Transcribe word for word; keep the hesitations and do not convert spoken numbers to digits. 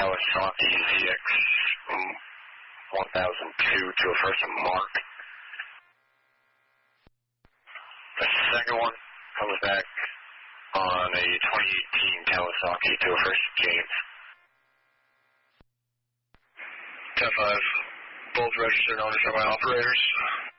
Kawasaki Z X one thousand two to a first Mark. The second one comes back on a twenty eighteen Kawasaki to a first James. ten five, both registered owners are my operators.